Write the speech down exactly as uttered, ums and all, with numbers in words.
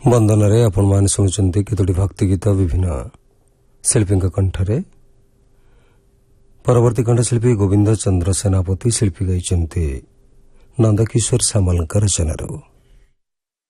ବନ୍ଦନାରେ ଆପଣମାନେ ଶୁଣୁଛନ୍ତି କେତୋଟି ଭକ୍ତି ଗୀତ ବିଭିନ୍ନ ଶିଳ୍ପୀଙ୍କ କଣ୍ଠରେ। ପରବର୍ତ୍ତୀ କଣ୍ଠଶିଳ୍ପୀ ଗୋବିନ୍ଦ ଚନ୍ଦ୍ର ସେନାପତି, ଶିଳ୍ପୀ ଗାଇଛନ୍ତି ନନ୍ଦକିଶୋର ସାମଲଙ୍କ ରଚନାରୁ।